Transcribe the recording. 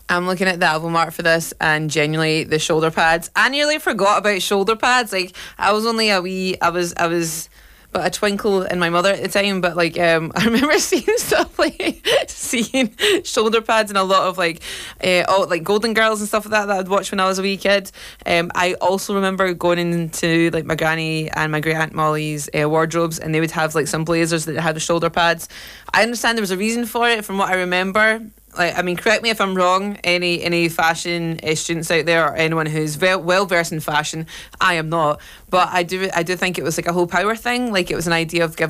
I'm looking at the album art for this, and genuinely the shoulder pads. I nearly forgot about shoulder pads. Like, I was only I was but a twinkle in my mother at the time. But like, I remember seeing stuff like seeing shoulder pads and a lot of like Golden Girls and stuff like that I'd watched when I was a wee kid. I also remember going into like my granny and my great aunt Molly's wardrobes, and they would have like some blazers that had the shoulder pads. I understand there was a reason for it from what I remember. Like, I mean, correct me if I'm wrong, any fashion students out there, or anyone who's well versed in fashion. I am not, but I do think it was like a whole power thing. Like, it was an idea of giving